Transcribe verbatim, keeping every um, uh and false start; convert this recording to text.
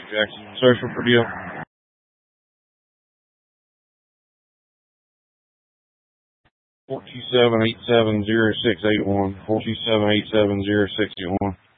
Jackson. Social for deal. Four two seven eight seven zero six eight one. Four two seven eight seven zero six eight one.